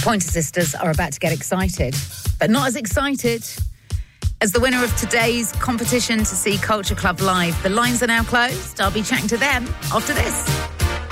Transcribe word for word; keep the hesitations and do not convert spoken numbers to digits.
Pointer Sisters are about to get excited, but not as excited as the winner of today's competition to see Culture Club live. The lines are now closed. I'll be chatting to them after this.